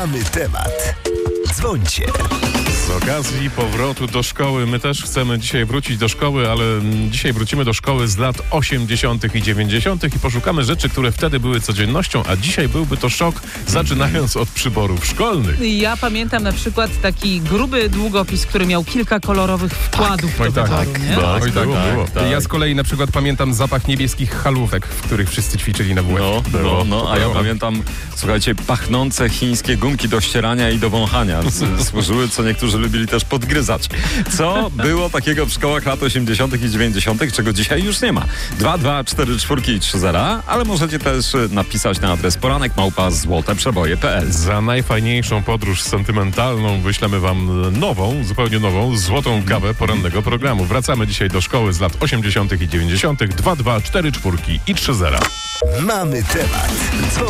Mamy temat. Dzwońcie. Z okazji powrotu do szkoły, my też chcemy dzisiaj wrócić do szkoły, ale dzisiaj wrócimy do szkoły z lat 80. i 90. i poszukamy rzeczy, które wtedy były codziennością, a dzisiaj byłby to szok, zaczynając od przyborów szkolnych. Ja pamiętam na przykład taki gruby długopis, który miał kilka kolorowych wkładów do wyboru, nie? Było. Ja z kolei na przykład pamiętam zapach niebieskich halówek, w których wszyscy ćwiczyli na WF. A ja pamiętam, słuchajcie, pachnące chińskie gumki do ścierania i do wąchania. Służyły, co niektórzy lubili też podgryzać. Co było takiego w szkołach lat 80. i 90., czego dzisiaj już nie ma? 224 i 30, ale możecie też napisać na adres poranek@złoteprzeboje.pl. Za najfajniejszą podróż sentymentalną wyślemy wam nową, zupełnie nową, złotą kawę porannego programu. Wracamy dzisiaj do szkoły z lat 80. i 90. 224 i 30. Mamy temat.